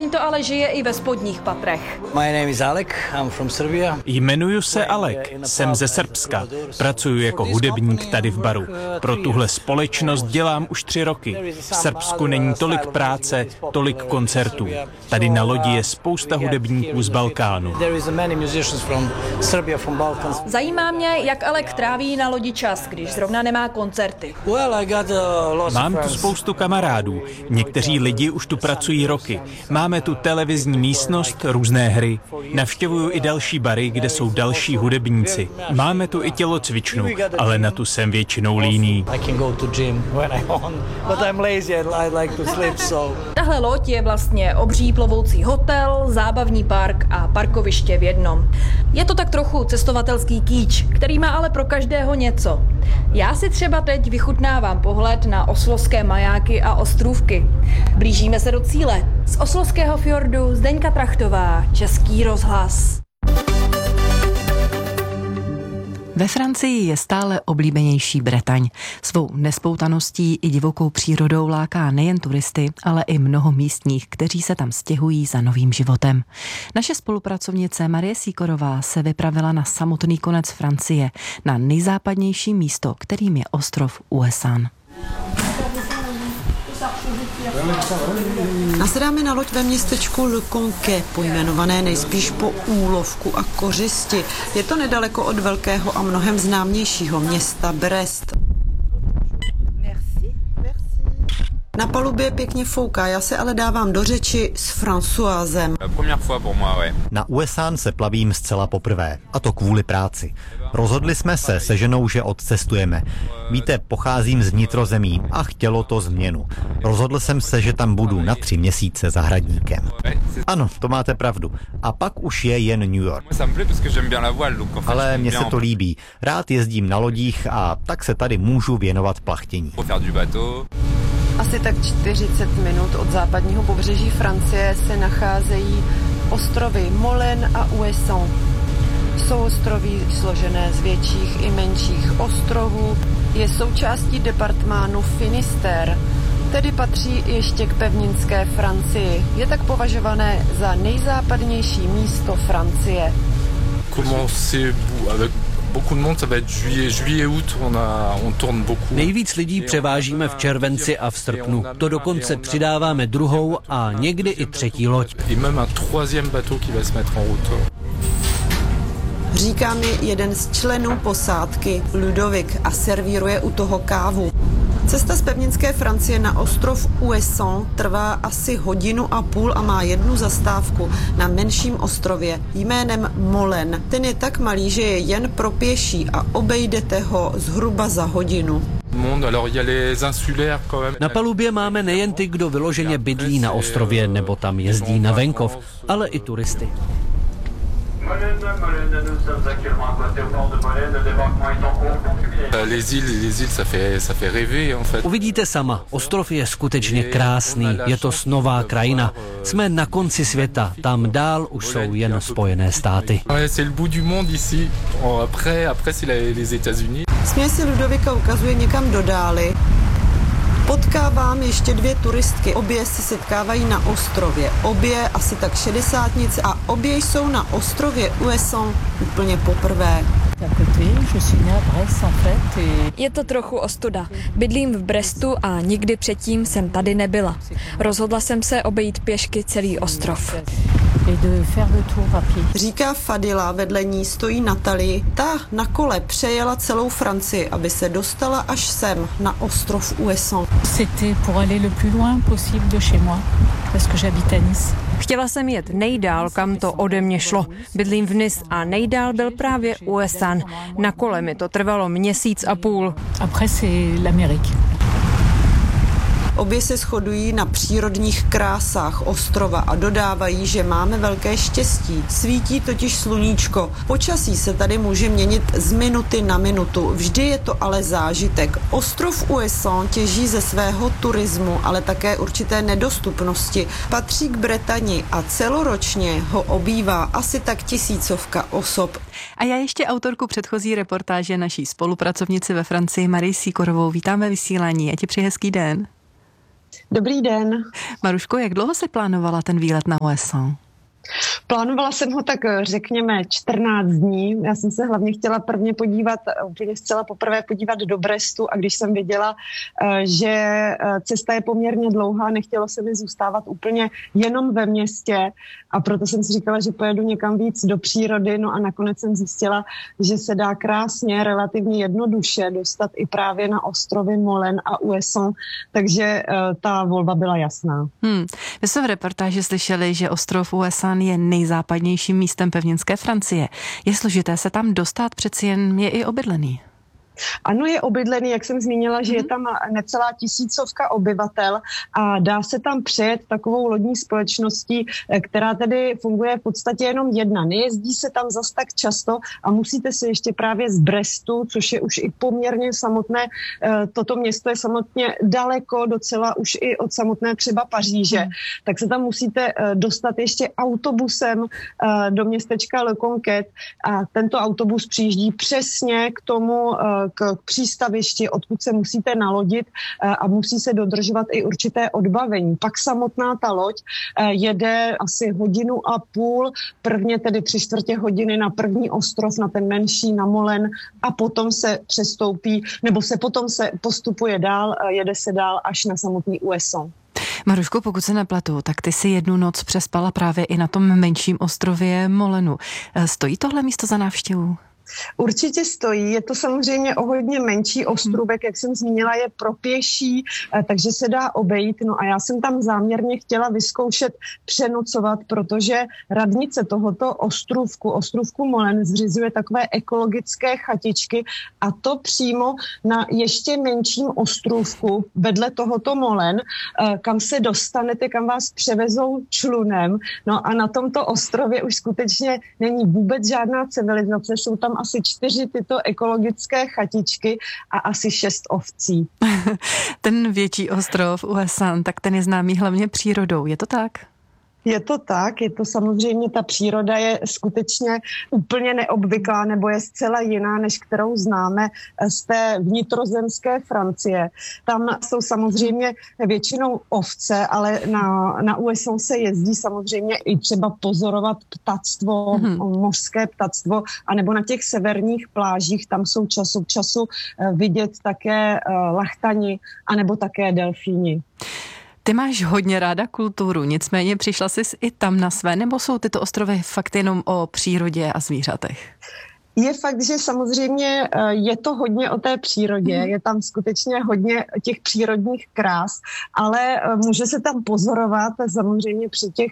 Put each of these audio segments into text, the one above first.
Zároveň to ale žije i ve spodních patrech. My name is Alek, I'm from Serbia. Jmenuji se Alek, jsem ze Srbska. Pracuji jako hudebník tady v baru. Pro tuhle společnost dělám už 3 roky. V Srbsku není tolik práce, tolik koncertů. Tady na lodi je spousta hudebníků z Balkánu. Zajímá mě, jak Alek tráví na lodi čas, když zrovna nemá koncerty. Mám tu spoustu kamarádů. Někteří lidi už tu pracují roky. Máme tu televizní místnost, různé hry. Navštěvuju i další bary, kde jsou další hudebníci. Máme tu i tělocvičnu, ale na tu jsem většinou líný. Tahle loď je vlastně obří plovoucí hotel, zábavní park a parkoviště v jednom. Je to tak trochu cestovatelský kýč, který má ale pro každého něco. Já si třeba teď vychutnávám pohled na oslovské majáky a ostrůvky. Blížíme se do cíle. Z Oslovského fjordu Zdeňka Trachtová, Český rozhlas. Ve Francii je stále oblíbenější Bretaň. Svou nespoutaností i divokou přírodou láká nejen turisty, ale i mnoho místních, kteří se tam stěhují za novým životem. Naše spolupracovnice Marie Sýkorová se vypravila na samotný konec Francie, na nejzápadnější místo, kterým je ostrov Ouessant. Nasedáme na loď ve městečku Le Conquet, pojmenované nejspíš po úlovku a kořisti. Je to nedaleko od velkého a mnohem známějšího města Brest. Na palubě pěkně fouká, já se ale dávám do řeči s Françoisem. Na Ouessant se plavím zcela poprvé, a to kvůli práci. Rozhodli jsme se se ženou, že odcestujeme. Víte, pocházím z vnitrozemí a chtělo to změnu. Rozhodl jsem se, že tam budu na 3 měsíce zahradníkem. Ano, to máte pravdu. A pak už je jen New York. Ale mně se to líbí. Rád jezdím na lodích a tak se tady můžu věnovat plachtění. Asi tak 40 minut od západního pobřeží Francie se nacházejí ostrovy Molène a Ouessant. Jsou ostroví složené z větších i menších ostrovů. Je součástí departmánu Finistère, tedy patří ještě k pevninské Francii. Je tak považované za nejzápadnější místo Francie. Nejvíc lidí převážíme v červenci a v srpnu. To dokonce přidáváme druhou a někdy i třetí loď. Říká mi jeden z členů posádky, Ludovik, a servíruje u toho kávu. Cesta z pevninské Francie na ostrov Ouessant trvá asi 1,5 hodiny a má jednu zastávku na menším ostrově jménem Molène. Ten je tak malý, že je jen pro pěší a obejdete ho zhruba za hodinu. Na palubě máme nejen ty, kdo vyloženě bydlí na ostrově nebo tam jezdí na venkov, ale i turisty. Uvidíte sama, ostrov je skutečně krásný, je to snová krajina. Jsme na konci světa, tam dál už jsou jen Spojené státy. Směs si Ludovika ukazuje někam do dály. Potkávám ještě 2 turistky, obě se setkávají na ostrově, obě asi tak 60nic a obě jsou na ostrově Ouessant úplně poprvé. Je to trochu ostuda. Bydlím v Brestu a nikdy předtím jsem tady nebyla. Rozhodla jsem se obejít pěšky celý ostrov. Říká Fadila, vedle ní stojí Natalie. Ta na kole přejela celou Francii, aby se dostala až sem, na ostrov Ouessant. Chtěla jsem jet nejdál, kam to ode mě šlo. Bydlím v Nice a nejdál byl právě Ouessant. Na kole mi to trvalo 1,5 měsíce. Obě se shodují na přírodních krásách ostrova a dodávají, že máme velké štěstí. Svítí totiž sluníčko. Počasí se tady může měnit z minuty na minutu. Vždy je to ale zážitek. Ostrov Ouessant těží ze svého turismu, ale také určité nedostupnosti. Patří k Bretani a celoročně ho obývá asi tak 1000 osob. A já ještě autorku předchozí reportáže, naší spolupracovnici ve Francii Marii Sýkorovou, vítám ve vysílání. A ti přeji hezký den. Dobrý den. Maruško, jak dlouho jsi plánovala ten výlet na Ouessant? Plánovala jsem ho tak, řekněme, 14 dní. Já jsem se hlavně chtěla prvně podívat, úplně zcela poprvé podívat do Brestu a když jsem viděla, že cesta je poměrně dlouhá, nechtělo se mi zůstávat úplně jenom ve městě a proto jsem si říkala, že pojedu někam víc do přírody, no a nakonec jsem zjistila, že se dá krásně, relativně jednoduše dostat i právě na ostrovy Molen a Ouessant, takže ta volba byla jasná. My jsme v reportáži slyšeli, že ostrov Ouessant je nejzápadnějším místem pevninské Francie. Je složité se tam dostat, přeci jen je i obydlený. Ano, je obydlený, jak jsem zmínila, že je tam necelá 1000 obyvatel a dá se tam přejet takovou lodní společností, která tedy funguje v podstatě jenom jedna. Nejezdí se tam zas tak často a musíte se ještě právě z Brestu, což je už i poměrně samotné, toto město je samotně daleko, docela už i od samotné třeba Paříže, tak se tam musíte dostat ještě autobusem do městečka Le Conquet a tento autobus přijíždí přesně k tomu, k přístavišti, odkud se musíte nalodit a musí se dodržovat i určité odbavení. Pak samotná ta loď jede asi 1,5 hodiny, prvně tedy 3/4 hodiny na první ostrov, na ten menší, na Molen a potom se přestoupí, nebo se potom se postupuje dál, jede se dál až na samotný Ouessant. Maruško, pokud se nepletu, tak ty si jednu noc přespala právě i na tom menším ostrově Molenu. Stojí tohle místo za návštěvu? Určitě stojí, je to samozřejmě o hodně menší ostrůvek, jak jsem zmínila, je pro pěší, takže se dá obejít. No a já jsem tam záměrně chtěla vyzkoušet přenocovat, protože radnice tohoto ostrůvku Molen zřizuje takové ekologické chatičky a to přímo na ještě menším ostrůvku vedle tohoto Molen, kam se dostanete, kam vás převezou člunem. No a na tomto ostrově už skutečně není vůbec žádná civilizace, jsou tam asi 4 tyto ekologické chatičky a asi 6 ovcí. Ten větší ostrov Ouessant, tak ten je známý hlavně přírodou, je to tak? Je to tak, je to samozřejmě, ta příroda je skutečně úplně neobvyklá nebo je zcela jiná, než kterou známe z té vnitrozemské Francie. Tam jsou samozřejmě většinou ovce, ale na Ouessant se jezdí samozřejmě i třeba pozorovat ptactvo, mořské ptactvo, anebo na těch severních plážích, tam jsou čas od času vidět také lachtani, anebo také delfíni. Ty máš hodně ráda kulturu, nicméně přišla jsi i tam na své, nebo jsou tyto ostrovy fakt jenom o přírodě a zvířatech? Je fakt, že samozřejmě je to hodně o té přírodě, je tam skutečně hodně těch přírodních krás, ale může se tam pozorovat samozřejmě při těch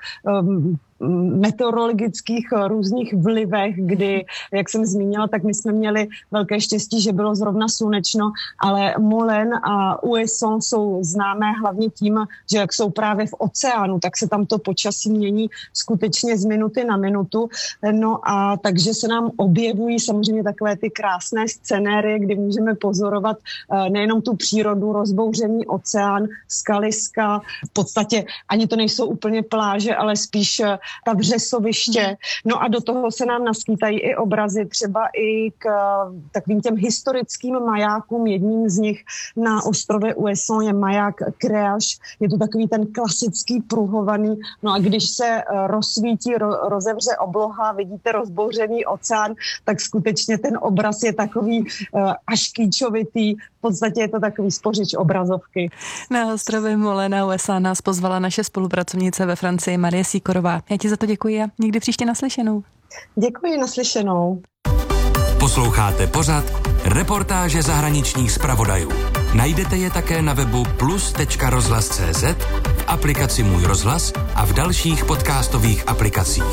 meteorologických různých vlivech, kdy, jak jsem zmínila, tak my jsme měli velké štěstí, že bylo zrovna slunečno, ale Molen a Ouessant jsou známé hlavně tím, že jak jsou právě v oceánu, tak se tam to počasí mění skutečně z minuty na minutu. No a takže se nám objevují samozřejmě takové ty krásné scenérie, kdy můžeme pozorovat nejenom tu přírodu, rozbouřený oceán, skaliska, v podstatě ani to nejsou úplně pláže, ale spíš ta vřesoviště. No a do toho se nám naskýtají i obrazy, třeba i k takovým těm historickým majákům. Jedním z nich na ostrově Ouessant je maják Créache. Je to takový ten klasický pruhovaný. No a když se rozsvítí, rozevře obloha, vidíte rozbouřený oceán, tak skutečně ten obraz je takový až kýčovitý. V podstatě je to takový spořič obrazovky. Na ostrově Molen a Ouessant nás pozvala naše spolupracovnice ve Francii Marie Sikorová. Já ti za to děkuji a někdy příště naslyšenou. Děkuji, naslyšenou. Posloucháte pořad Reportáže zahraničních zpravodajů. Najdete je také na webu plus.rozhlas.cz, v aplikaci Můj rozhlas a v dalších podcastových aplikacích.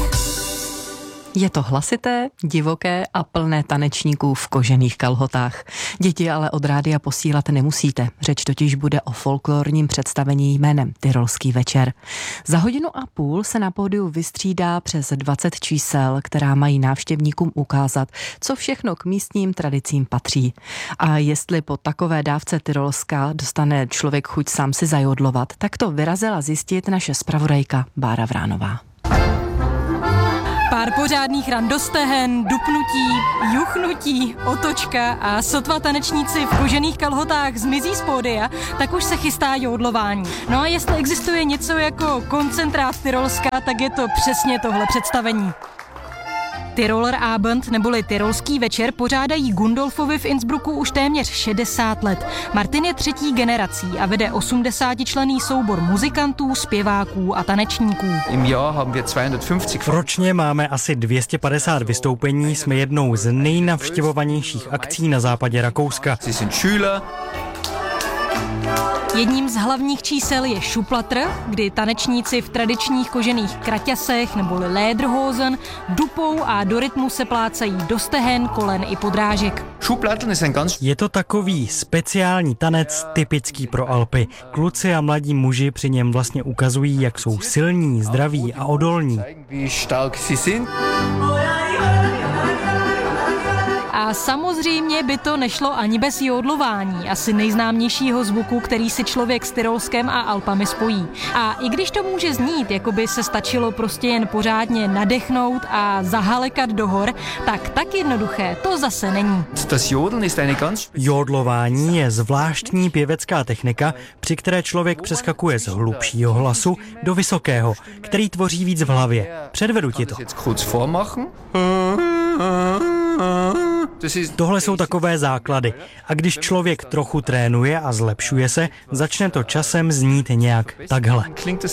Je to hlasité, divoké a plné tanečníků v kožených kalhotách. Děti ale od rádia posílat nemusíte. Řeč totiž bude o folklorním představení jménem Tyrolský večer. Za 1,5 hodiny se na pódiu vystřídá přes 20 čísel, která mají návštěvníkům ukázat, co všechno k místním tradicím patří. A jestli po takové dávce Tyrolska dostane člověk chuť sám si zajodlovat, tak to vyrazila zjistit naše zpravodajka Bára Vránová. Pár pořádných ran do stehen, dupnutí, juchnutí, otočka a sotva tanečníci v kožených kalhotách zmizí z pódia, tak už se chystá jodlování. No a jestli existuje něco jako koncentrát Tyrolska, tak je to přesně tohle představení. Tiroler Abend neboli Tyrolský večer pořádají Gundolfovi v Innsbrucku už téměř 60 let. Martin je třetí generací a vede 80členný soubor muzikantů, zpěváků a tanečníků. Ročně máme asi 250 vystoupení, jsme jednou z nejnavštěvovanějších akcí na západě Rakouska. Jedním z hlavních čísel je Schuplatr, kdy tanečníci v tradičních kožených kraťasech neboli Lederhosen dupou a do rytmu se plácají do stehen, kolen i podrážek. Je to takový speciální tanec typický pro Alpy. Kluci a mladí muži při něm vlastně ukazují, jak jsou silní, zdraví a odolní. A samozřejmě by to nešlo ani bez jodlování, asi nejznámějšího zvuku, který si člověk s Tyrolskem a Alpami spojí. A i když to může znít, jako by se stačilo prostě jen pořádně nadechnout a zahalekat do hor, tak jednoduché to zase není. Jodlování je zvláštní pěvecká technika, při které člověk přeskakuje z hlubšího hlasu do vysokého, který tvoří víc v hlavě. Předvedu ti to. Tohle jsou takové základy a když člověk trochu trénuje a zlepšuje se, začne to časem znít nějak takhle.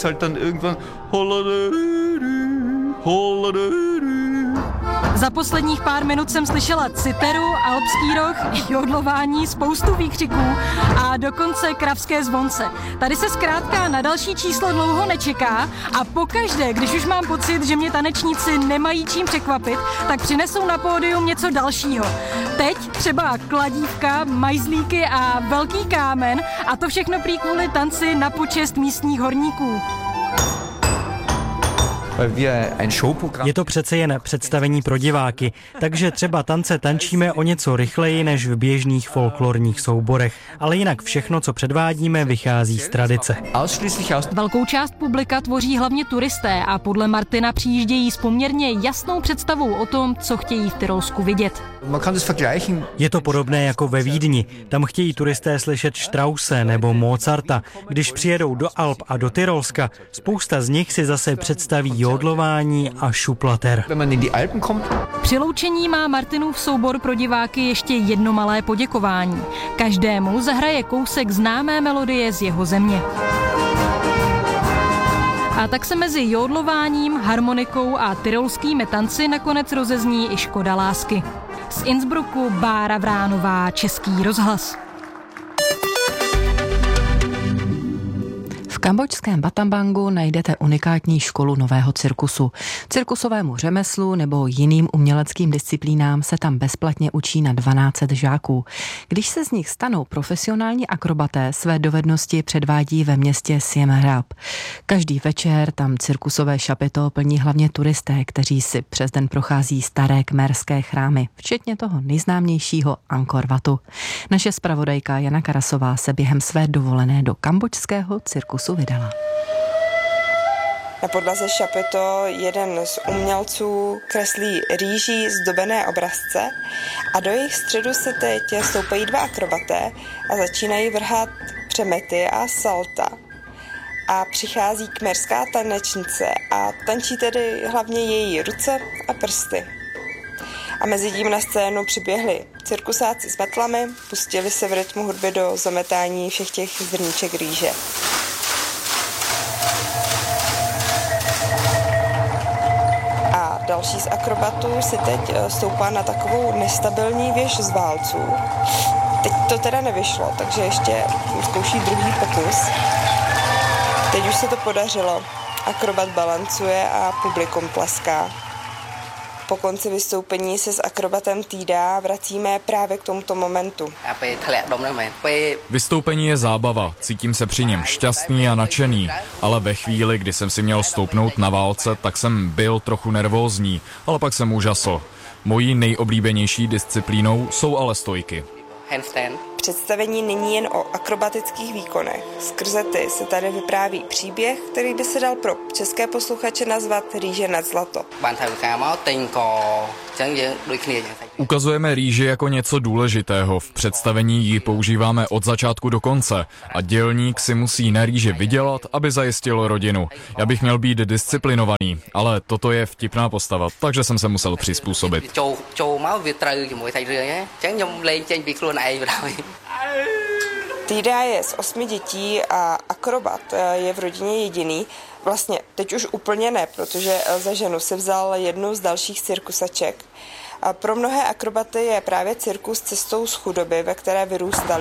Za posledních pár minut jsem slyšela citeru, alpský roh, jodlování, spoustu výkřiků a dokonce kravské zvonce. Tady se zkrátka na další číslo dlouho nečeká a pokaždé, když už mám pocit, že mě tanečníci nemají čím překvapit, tak přinesou na pódium něco dalšího. Teď třeba kladívka, majzlíky a velký kámen a to všechno prý kvůli tanci na počest místních horníků. Je to přece jen představení pro diváky, takže třeba tance tančíme o něco rychleji než v běžných folklorních souborech, ale jinak všechno, co předvádíme, vychází z tradice. Velkou část publika tvoří hlavně turisté a podle Martina přijíždějí s poměrně jasnou představou o tom, co chtějí v Tyrolsku vidět. Je to podobné jako ve Vídni. Tam chtějí turisté slyšet Strausse nebo Mozarta. Když přijedou do Alp a do Tyrolska, spousta z nich si zase představí jodlování a Schuplatr. Při loučení má Martinův soubor pro diváky ještě jedno malé poděkování. Každému zahraje kousek známé melodie z jeho země. A tak se mezi jodlováním, harmonikou a tyrolskými tanci nakonec rozezní i Škoda lásky. Z Innsbrucku Bára Vránová, Český rozhlas. V kambodžském Batambangu najdete unikátní školu nového cirkusu. Cirkusovému řemeslu nebo jiným uměleckým disciplínám se tam bezplatně učí na 1200 žáků. Když se z nich stanou profesionální akrobaté, své dovednosti předvádí ve městě Siem Reap. Každý večer tam cirkusové šapito plní hlavně turisté, kteří si přes den prochází staré kmerské chrámy, včetně toho nejznámějšího Angkor Watu. Naše zpravodajka Jana Karasová se během své dovolené do kambodžského cirkusu vydala. Na podlaze šapito jeden z umělců kreslí rýží zdobené obrazce a do jejich středu se teď stoupají dva akrobaté a začínají vrhat přemety a salta. A přichází kmerská tanečnice a tančí tedy hlavně její ruce a prsty. A mezi tím na scénu přiběhli cirkusáci s metlami, pustili se v rytmu hudby do zametání všech těch zrníček rýže. A další z akrobatů si teď stoupá na takovou nestabilní věž z válců. Teď to teda nevyšlo, takže ještě zkouší druhý pokus. Teď už se to podařilo. Akrobat balancuje a publikum tleská. Po konci vystoupení se s akrobatem týdá vracíme právě k tomuto momentu. Vystoupení je zábava, cítím se při něm šťastný a nadšený, ale ve chvíli, kdy jsem si měl stoupnout na válce, tak jsem byl trochu nervózní, ale pak jsem úžasl. Mojí nejoblíbenější disciplínou jsou ale stojky. Handstand. Představení není jen o akrobatických výkonech. Skrze ty se tady vypráví příběh, který by se dal pro české posluchače nazvat Rýže nad zlato. Ukazujeme rýži jako něco důležitého. V představení ji používáme od začátku do konce a dělník si musí na rýži vydělat, aby zajistil rodinu. Já bych měl být disciplinovaný, ale toto je vtipná postava, takže jsem se musel přizpůsobit. Týda je z 8 dětí a akrobat je v rodině jediný. Vlastně teď už úplně ne, protože za ženu si vzal jednu z dalších cirkusaček. A pro mnohé akrobaty je právě cirkus cestou z chudoby, ve které vyrůstali.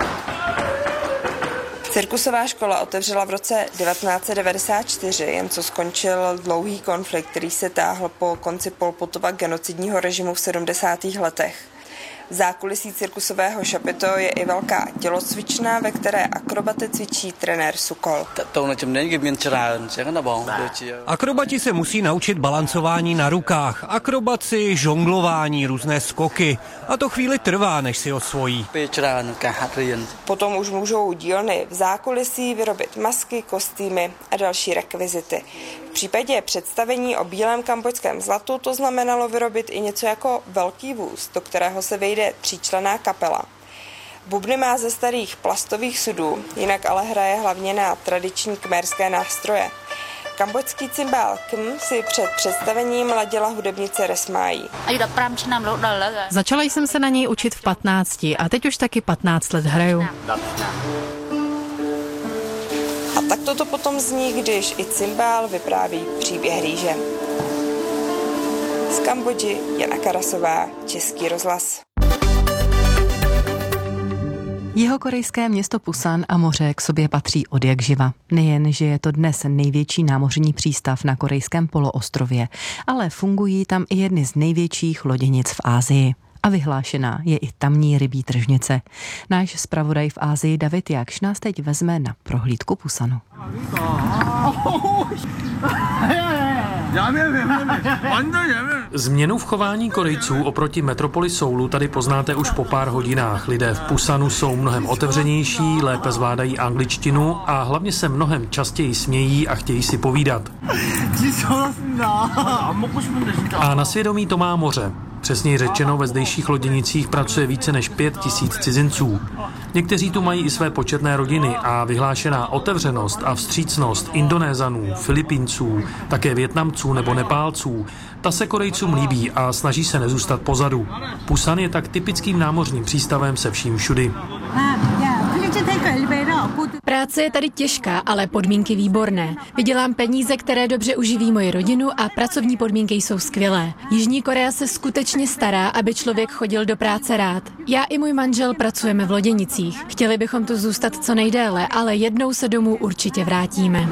Cirkusová škola otevřela v roce 1994, jen co skončil dlouhý konflikt, který se táhl po konci Pol Potova genocidního režimu v 70. letech. V zákulisí cirkusového šapito je i velká tělocvična, ve které akrobaty cvičí trenér Sukol. Akrobati se musí naučit balancování na rukách, akrobaci, žonglování, různé skoky. A to chvíli trvá, než si osvojí. Potom už můžou dílny v zákulisí vyrobit masky, kostýmy a další rekvizity. V případě představení o bílém kambodžském zlatu to znamenalo vyrobit i něco jako velký vůz, do kterého se vejde 3členná kapela. Bubny má ze starých plastových sudů, jinak ale hraje hlavně na tradiční khmerské nástroje. Kambodžský cymbál Km si před představením ladila hudebnice Resmájí. Začala jsem se na něj učit v 15 a teď už taky 15 let hraju. A tak toto potom zní, když i cymbál vypráví příběh rýže. Z Kambodži Jana Karasová, Český rozhlas. Jihokorejské město Pusan a moře k sobě patří odjakživa. Nejen, že je to dnes největší námořní přístav na korejském poloostrově, ale fungují tam i jedny z největších loděnic v Asii. A vyhlášená je i tamní rybí tržnice. Náš zpravodaj v Asii David Jakš nás teď vezme na prohlídku Pusanu. Změnu v chování Korejců oproti metropoli Soulu tady poznáte už po pár hodinách. Lidé v Pusanu jsou mnohem otevřenější, lépe zvládají angličtinu a hlavně se mnohem častěji smějí a chtějí si povídat. A na svědomí to má moře. Přesněji řečeno, ve zdejších loděnicích pracuje více než 5 000 cizinců. Někteří tu mají i své početné rodiny a vyhlášená otevřenost a vstřícnost Indonézanů, Filipínců, také Vietnamců nebo Nepálců, ta se Korejcům líbí a snaží se nezůstat pozadu. Pusan je tak typickým námořním přístavem se vším všudy. Práce je tady těžká, ale podmínky výborné. Vydělám peníze, které dobře uživí moji rodinu a pracovní podmínky jsou skvělé. Jižní Korea se skutečně stará, aby člověk chodil do práce rád. Já i můj manžel pracujeme v loděnicích. Chtěli bychom tu zůstat co nejdéle, ale jednou se domů určitě vrátíme.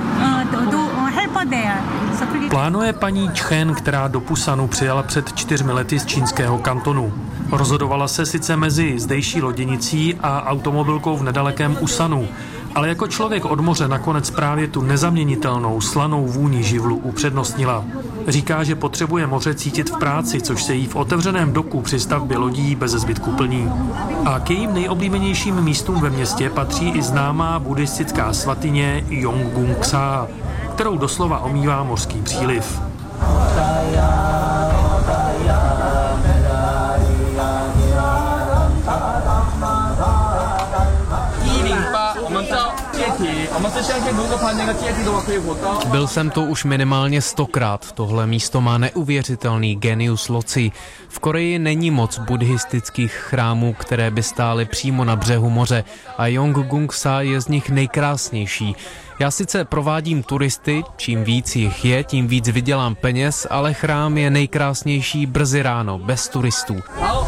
Plánuje paní Chen, která do Pusanu přijala před 4 lety z čínského kantonu. Rozhodovala se sice mezi zdejší loděnicí a automobilkou v nedalekém Usanu, ale jako člověk od moře nakonec právě tu nezaměnitelnou slanou vůni živlu upřednostnila. Říká, že potřebuje moře cítit v práci, což se jí v otevřeném doku při stavbě lodí beze zbytku plní. A k jejím nejoblíbenějším místům ve městě patří i známá buddhistická svatyně Yonggwang-sa, kterou doslova omývá mořský příliv. Byl jsem tu už minimálně 100krát. Tohle místo má neuvěřitelný genius loci. V Koreji není moc buddhistických chrámů, které by stály přímo na břehu moře a Yonggwang-sa je z nich nejkrásnější. Já sice provádím turisty, čím víc jich je, tím víc vydělám peněz, ale chrám je nejkrásnější brzy ráno, bez turistů.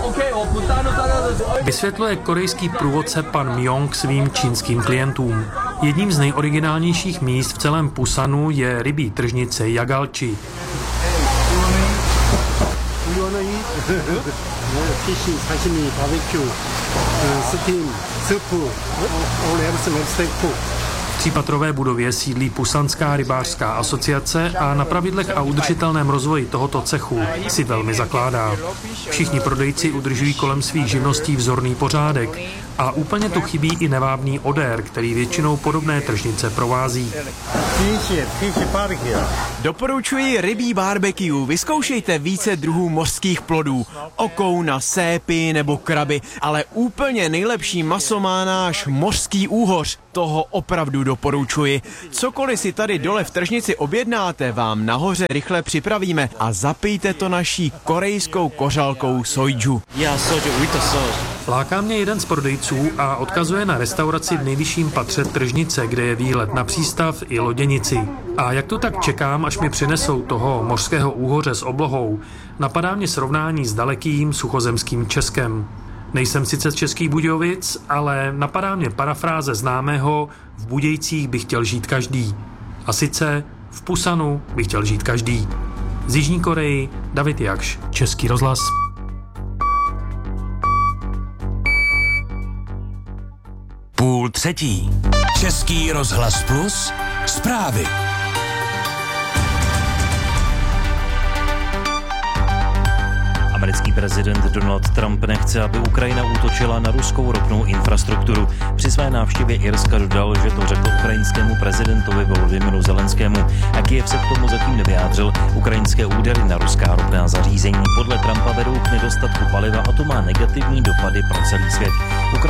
Vysvětluje korejský průvodce pan Myong svým čínským klientům. Jedním z nejoriginálnějších míst v celém Pusanu je rybí tržnice Jagalchi. V 3patrové budově sídlí Pusanská rybářská asociace a na pravidlech a udržitelném rozvoji tohoto cechu si velmi zakládá. Všichni prodejci udržují kolem svých živností vzorný pořádek a úplně tu chybí i nevábný odér, který většinou podobné tržnice provází. Doporučuji rybí barbecue. Vyzkoušejte více druhů mořských plodů. Okouna, sépy nebo kraby, ale úplně nejlepší maso má náš mořský úhoř. Toho opravdu doporučuji. Cokoliv si tady dole v tržnici objednáte, vám nahoře rychle připravíme a zapijte to naší korejskou kořalkou soju. Láká mě jeden z prodejců a odkazuje na restauraci v nejvyšším patře tržnice, kde je výhled na přístav i loděnici. A jak to tak čekám, až mi přinesou toho mořského úhoře s oblohou, napadá mě srovnání s dalekým suchozemským Českem. Nejsem sice z Českých Budějovic, ale napadá mě parafráze známého "V Budějcích by chtěl žít každý". A sice v Pusanu by chtěl žít každý. Z Jižní Koreji David Jakš, Český rozhlas. Půl třetí. Český rozhlas Plus. Zprávy. Americký prezident Donald Trump nechce, aby Ukrajina útočila na ruskou ropnou infrastrukturu. Při své návštěvě Irska dodal, že to řekl ukrajinskému prezidentovi Volodymyru Zelenskému. A Kyjev se k tomu zatím nevyjádřil. Ukrajinské údery na ruská ropná zařízení podle Trumpa vedou k nedostatku paliva a to má negativní dopady pro celý svět.